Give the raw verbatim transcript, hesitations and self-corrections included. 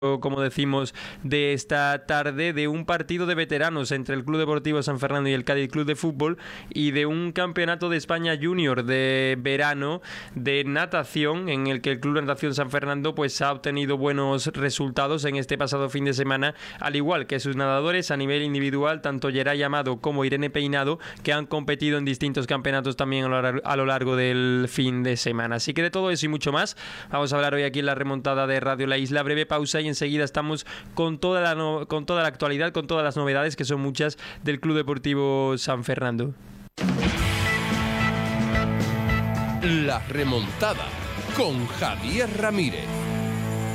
como decimos, de esta tarde, de un partido de veteranos entre el Club Deportivo San Fernando y el Cádiz Club de Fútbol, y de un campeonato de España Junior de verano de natación, en el que el Club de Natación San Fernando pues ha obtenido buenos resultados en este pasado fin de semana, al igual que sus nadadores a nivel individual, tanto Yeray Amado como Irene Peinado, que han competido en distintos campeonatos también a lo largo del fin de semana. Así que de todo eso y mucho más vamos a hablar hoy aquí en la remontada de Radio La Isla. Breve pausa y enseguida estamos con toda la no, con toda la actualidad, con todas las novedades, que son muchas, del Club Deportivo San Fernando. La remontada con Javier Ramírez.